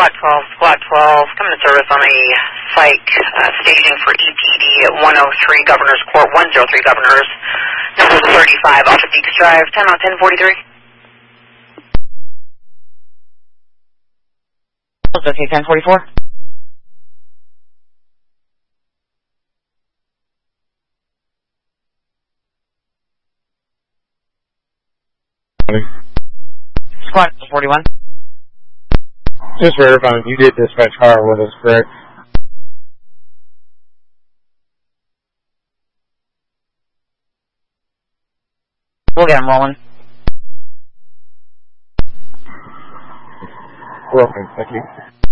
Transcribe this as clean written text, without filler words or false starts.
Squad 12, coming to service on a psych staging for EPD at 103 Governor's Court, 103 Governor's, number 35 off of Deeks Drive, 10 on 1043. Okay, 1044. Squad 41. Just verifying, you did dispatch car with us, correct? We'll get him rolling. Welcome, thank you.